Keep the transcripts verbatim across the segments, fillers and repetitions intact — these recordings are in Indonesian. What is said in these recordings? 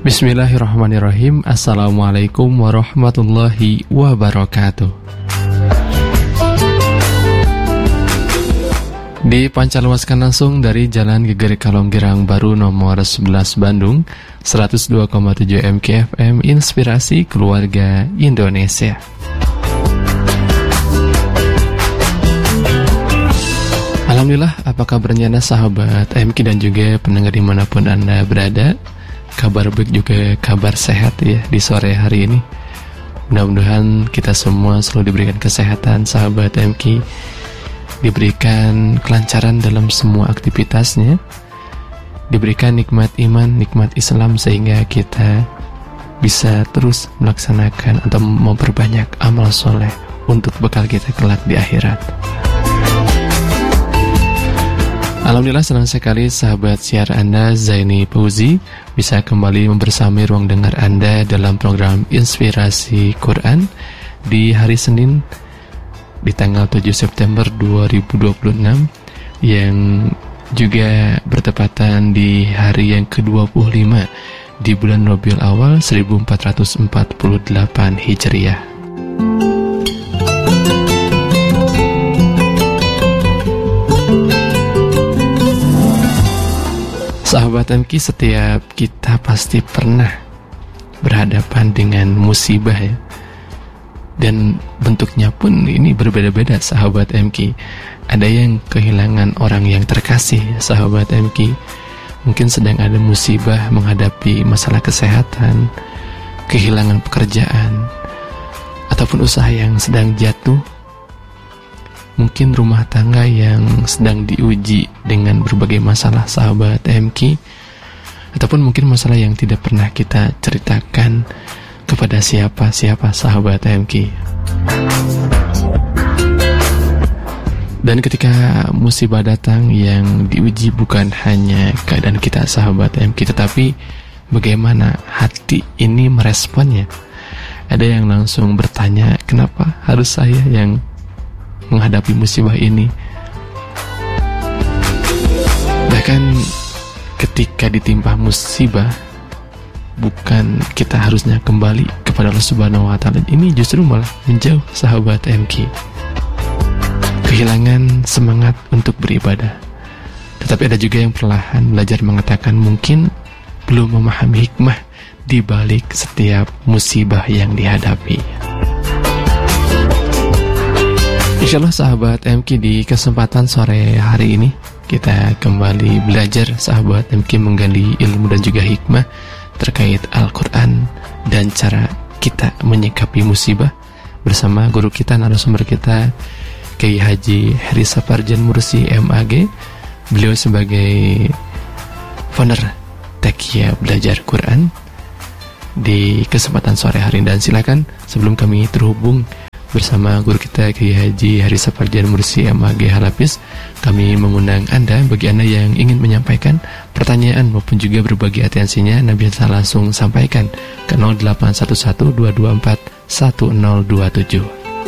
Bismillahirrahmanirrahim. Assalamualaikum warahmatullahi wabarakatuh. Dipancarluaskan langsung dari Jalan Geger Kalonggirang Baru nomor sebelas Bandung, seratus dua koma tujuh M K F M, Inspirasi Keluarga Indonesia. Alhamdulillah, apa kabarnya anda sahabat M K dan juga pendengar dimanapun anda berada? Kabar baik juga kabar sehat ya di sore hari ini. Mudah-mudahan kita semua selalu diberikan kesehatan sahabat M K, diberikan kelancaran dalam semua aktivitasnya, diberikan nikmat iman, nikmat Islam, sehingga kita bisa terus melaksanakan atau memperbanyak amal soleh untuk bekal kita kelak di akhirat. Alhamdulillah, senang sekali sahabat siar Anda Zaini Fauzi bisa kembali membersamai ruang dengar Anda dalam program Inspirasi Quran di hari Senin di tanggal tujuh September dua ribu dua puluh enam, yang juga bertepatan di hari yang ke dua puluh lima di bulan Rabiul Awal seribu empat ratus empat puluh delapan Hijriah. Sahabat M K, setiap kita pasti pernah berhadapan dengan musibah ya. Dan bentuknya pun ini berbeda-beda sahabat M K. Ada yang kehilangan orang yang terkasih sahabat M K. Mungkin sedang ada musibah menghadapi masalah kesehatan, kehilangan pekerjaan, ataupun usaha yang sedang jatuh. Mungkin rumah tangga yang sedang diuji dengan berbagai masalah sahabat M K, ataupun mungkin masalah yang tidak pernah kita ceritakan kepada siapa-siapa sahabat M K. Dan ketika musibah datang, yang diuji bukan hanya keadaan kita sahabat M K, tetapi bagaimana hati ini meresponnya. Ada yang langsung bertanya, kenapa harus saya yang menghadapi musibah ini? Bahkan ketika ditimpa musibah, bukan kita harusnya kembali kepada Allah Subhanahu wa Ta'ala. Ini justru malah menjauh sahabat M K, kehilangan semangat untuk beribadah. Tetapi ada juga yang perlahan belajar mengatakan mungkin belum memahami hikmah di balik setiap musibah yang dihadapi. Insyaallah sahabat M K, di kesempatan sore hari ini kita kembali belajar sahabat M K menggali ilmu dan juga hikmah terkait Al-Quran dan cara kita menyikapi musibah bersama guru kita, narasumber kita, Kiai Haji Heri Saparjan Mursi M A G. Beliau sebagai founder Tekia Belajar Quran di kesempatan sore hari ini. Dan silakan sebelum kami terhubung bersama guru kita Kiai Haji Heri Saparjan Mursi M A G Halapis, kami mengundang Anda, bagi Anda yang ingin menyampaikan pertanyaan maupun juga berbagi atensinya, Anda bisa langsung sampaikan ke nol delapan satu satu dua dua empat satu nol dua tujuh.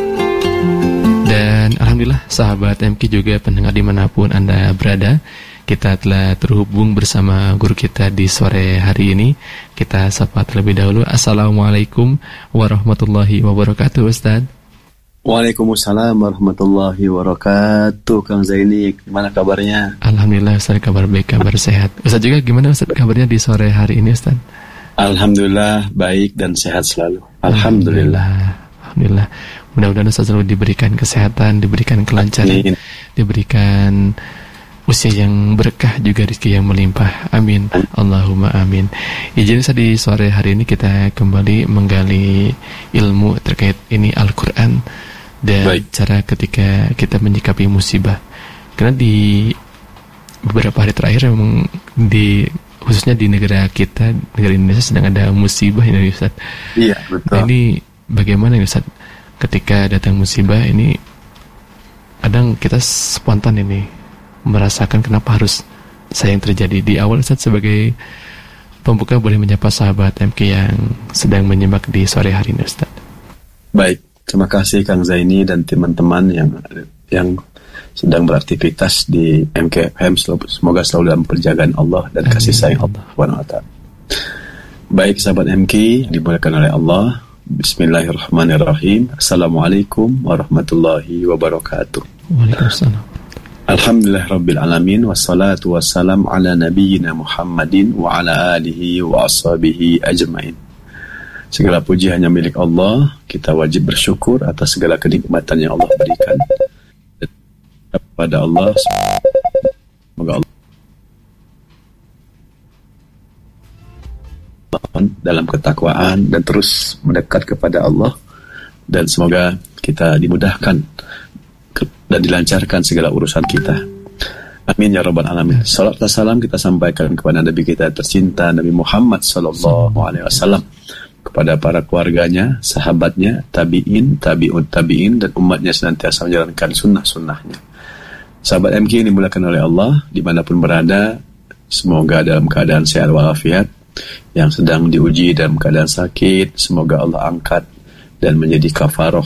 Dan alhamdulillah sahabat M K juga pendengar dimanapun Anda berada, kita telah terhubung bersama guru kita di sore hari ini. Kita sapa terlebih dahulu. Assalamualaikum warahmatullahi wabarakatuh, Ustaz. Waalaikumsalam warahmatullahi wabarakatuh. Kang Zaini, gimana kabarnya? Alhamdulillah Ustaz, kabar baik, kabar sehat. Ustaz juga gimana Ustaz kabarnya di sore hari ini Ustaz? Alhamdulillah baik dan sehat selalu. Alhamdulillah. Alhamdulillah. Mudah-mudahan Ustaz selalu diberikan kesehatan, diberikan kelancaran, Amin. Diberikan usia yang berkah, juga rezeki yang melimpah. Amin. Allahumma amin. Izin Ustaz, di sore hari ini kita kembali menggali ilmu terkait ini Al-Quran dan Baik. cara ketika kita menyikapi musibah. Karena di beberapa hari terakhir memang di khususnya di negara kita, negara Indonesia, sedang ada musibah ini Ustaz. Iya, betul. Nah, ini bagaimana Ustaz ketika datang musibah ini? Kadang kita spontan ini merasakan kenapa harus saya yang terjadi. Di awal Ustaz sebagai pembuka boleh menyapa sahabat M K yang sedang menyimak di sore hari ini Ustaz. Baik, terima kasih Kang Zaini dan teman-teman yang yang sedang beraktivitas di M K F M. Semoga selalu dalam penjagaan Allah dan kasih sayang Allah Subhanahu wa Ta'ala. Baik sahabat M K, dimuliakan oleh Allah. Bismillahirrahmanirrahim. Assalamualaikum warahmatullahi wabarakatuh. Waalaikumsalam. Alhamdulillah Rabbil Alamin. Wassalatu wassalam ala nabiyyina Muhammadin wa ala alihi wa ashabihi ajmain. Segala puji hanya milik Allah. Kita wajib bersyukur atas segala kenikmatan yang Allah berikan kepada Allah. Semoga Allah dalam ketakwaan dan terus mendekat kepada Allah, dan semoga kita dimudahkan dan dilancarkan segala urusan kita. Amin ya rabbal alamin. Salat dan salam kita sampaikan kepada Nabi kita tercinta Nabi Muhammad sallallahu alaihi wasallam, kepada para keluarganya, sahabatnya, tabi'in, tabi'ut tabi'in, dan umatnya senantiasa menjalankan sunnah-sunnahnya. Sahabat M K ini dimuliakan oleh Allah, dimanapun berada, semoga dalam keadaan sehat walafiat. Yang sedang diuji dalam keadaan sakit, semoga Allah angkat dan menjadi kafaroh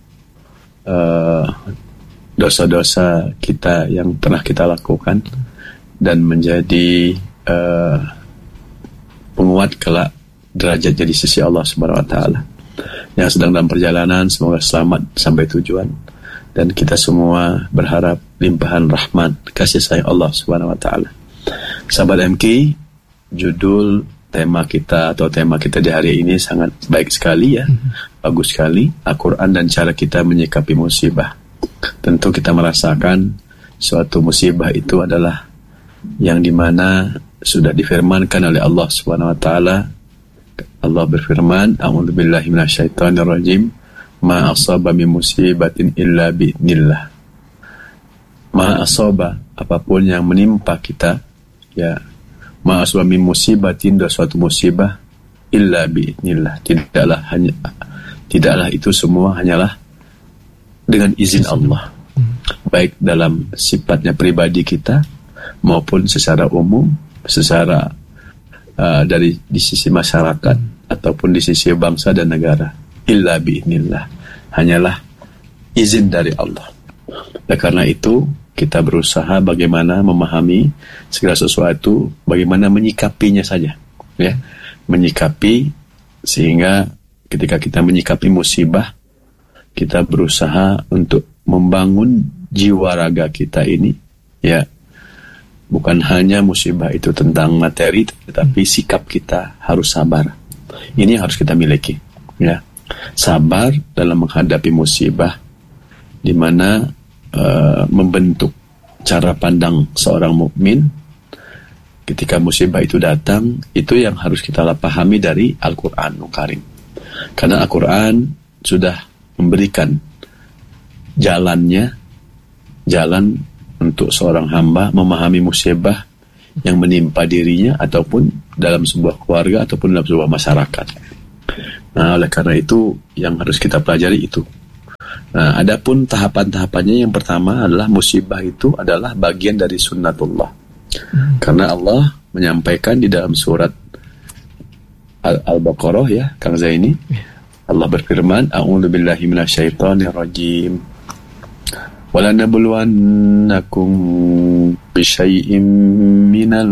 uh, dosa-dosa kita yang pernah kita lakukan, dan menjadi uh, penguat kelak derajatnya di sisi Allah Subhanahu wa taala. Yang sedang dalam perjalanan semoga selamat sampai tujuan, dan kita semua berharap limpahan rahmat kasih sayang Allah Subhanahu wa taala. Sahabat M K, judul tema kita atau tema kita di hari ini sangat baik sekali ya, mm-hmm. bagus sekali. Al-Quran dan cara kita menyikapi musibah. Tentu kita merasakan suatu musibah itu adalah yang dimana sudah difirmankan oleh Allah Subhanahu Wa Taala. Allah berfirman, "A'udzubillahi minasyaitonirrajim, ma asaba min musibatin illa bi'nillah." Ma asaba, apapun yang menimpa kita, ya. Ma'aswa min musibatin, dan suatu musibah, illa bi'idnillah, tidaklah hanya tidaklah itu semua hanyalah dengan izin Allah, baik dalam sifatnya pribadi kita maupun secara umum, secara uh, dari di sisi masyarakat ataupun di sisi bangsa dan negara. Illa bi'idnillah, hanyalah izin dari Allah. Dan karena itu kita berusaha bagaimana memahami segala sesuatu, bagaimana menyikapinya saja, ya, menyikapi, sehingga ketika kita menyikapi musibah, kita berusaha untuk membangun jiwa raga kita ini, ya, bukan hanya musibah itu tentang materi, tetapi sikap kita harus sabar. Ini harus kita miliki, ya, sabar dalam menghadapi musibah, di mana Uh, membentuk cara pandang seorang mukmin ketika musibah itu datang. Itu yang harus kita pahami dari Al-Quranul Karim, karena Al-Quran sudah memberikan jalannya, jalan untuk seorang hamba memahami musibah yang menimpa dirinya ataupun dalam sebuah keluarga ataupun dalam sebuah masyarakat. Nah, oleh karena itu yang harus kita pelajari itu. Nah, adapun tahapan-tahapannya, yang pertama adalah musibah itu adalah bagian dari sunnatullah. Hmm. Karena Allah menyampaikan di dalam surat Al- Al-Baqarah, ya, Kang Zaini, Allah berfirman, "A'udzubillahi minasyaitonirrajim. Wa lanabluwannakum bisyai'im minal